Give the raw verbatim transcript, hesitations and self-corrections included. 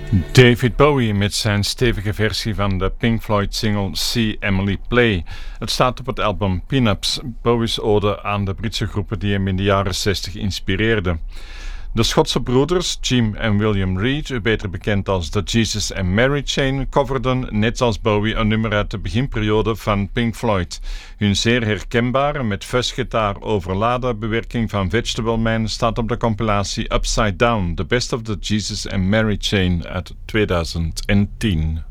David Bowie met zijn stevige versie van de Pink Floyd single See Emily Play. Het staat op het album Pin-Ups, Bowie's ode aan de Britse groepen die hem in de jaren zestig inspireerden. De Schotse broeders Jim en William Reid, beter bekend als The Jesus and Mary Chain, coverden net als Bowie een nummer uit de beginperiode van Pink Floyd. Hun zeer herkenbare, met fuzzgitaar overladen bewerking van Vegetable Man staat op de compilatie Upside Down, The Best of the Jesus and Mary Chain uit tweeduizend tien.